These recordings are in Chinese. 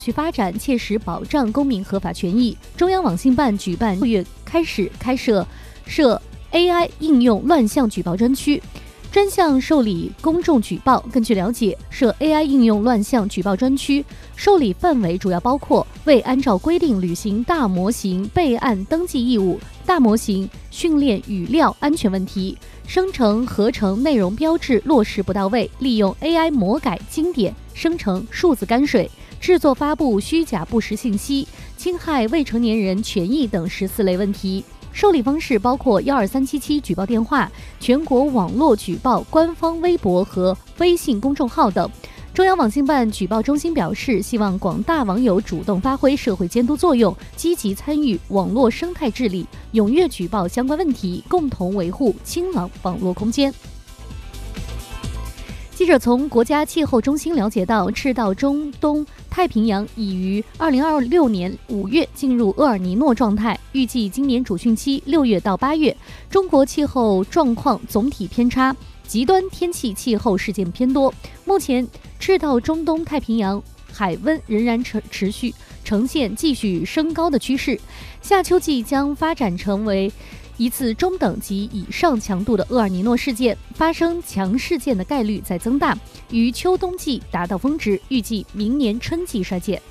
去发展，切实保障公民合法权益。中央网信办举办6月开始开设AI 应用乱象举报专区，专项受理公众举报。根据了解，设 AI 应用乱象举报专区受理范围主要包括未按照规定履行大模型备案登记义务、大模型训练语料安全问题、生成合成内容标志落实不到位、利用 AI 魔改经典生成数字泔水、制作发布虚假不实信息、侵害未成年人权益等14类问题。受理方式包括12377举报电话、全国网络举报官方微博和微信公众号等。中央网信办举报中心表示，希望广大网友主动发挥社会监督作用，积极参与网络生态治理，踊跃举报相关问题，共同维护清朗网络空间。记者从国家气候中心了解到，赤道中东太平洋已于2026年5月进入厄尔尼诺状态，预计今年主汛期6月到8月，中国气候状况总体偏差，极端天气气候事件偏多。目前，赤道中东太平洋海温仍然持续呈现继续升高的趋势，夏秋季将发展成为一次中等及以上强度的厄尔尼诺事件，发生强事件的概率在增大，于秋冬季达到峰值，预计明年春季衰减。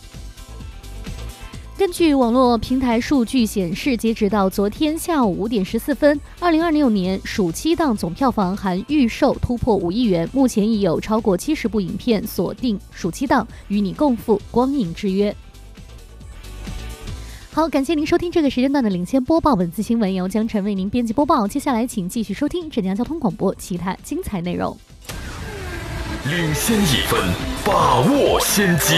根据网络平台数据显示，截止到昨天下午5点14分，2026年暑期档总票房含预售突破5亿元，目前已有超过70部影片锁定暑期档，与你共赴光影之约。好，感谢您收听这个时间段的领先播报文字新闻，由江晨为您编辑播报。接下来请继续收听浙江交通广播其他精彩内容。 领先1分，把握先机。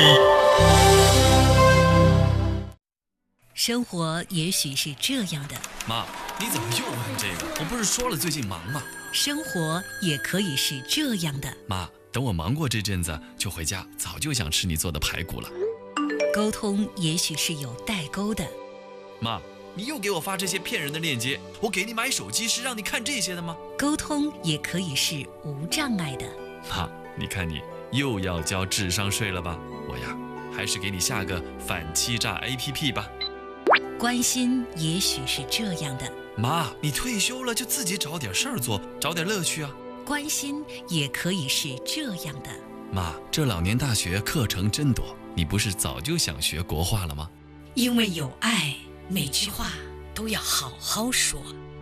生活也许是这样的。 妈，你怎么又问这个？我不是说了最近忙吗？ 生活也可以是这样的。 妈，等我忙过这阵子就回家，早就想吃你做的排骨了。 沟通也许是有代沟的。 妈，你又给我发这些骗人的链接，我给你买手机是让你看这些的吗？ 沟通也可以是无障碍的。 妈，你看你又要交智商税了吧？我呀，还是给你下个反欺诈 APP 吧。 关心也许是这样的。 妈，你退休了就自己找点事儿做，找点乐趣啊。 关心也可以是这样的。 妈，这老年大学课程真多，你不是早就想学国画了吗？ 因为有爱，每句话都要好好说。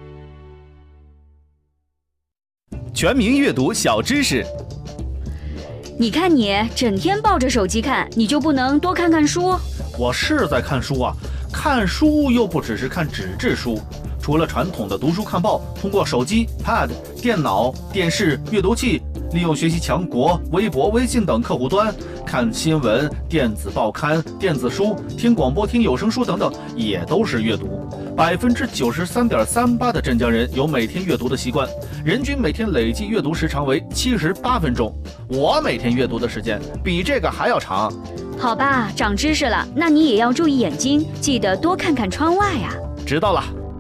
全民阅读小知识。 你看你整天抱着手机看，你就不能多看看书？ 我是在看书啊，看书又不只是看纸质书，除了传统的读书看报，通过手机、Pad、电脑、电视、阅读器，利用学习强国、微博、微信等客户端看新闻、电子报刊、电子书、听广播、听有声书等等，也都是阅读。93.38%的镇江人有每天阅读的习惯，人均每天累计阅读时长为78分钟。我每天阅读的时间比这个还要长。 好吧，长知识了，那你也要注意眼睛，记得多看看窗外啊。 知道了。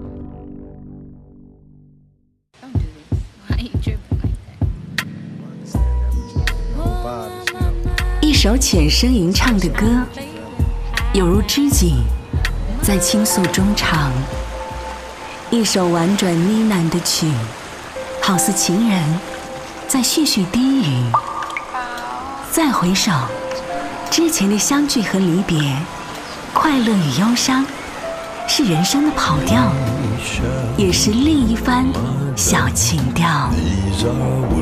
一首浅声吟唱的歌，有如知己在倾诉衷肠；一首婉转呢喃的曲，好似情人在絮絮低语。再回首，之前的相聚和离别，快乐与忧伤，是人生的跑调，也是另一番小情调。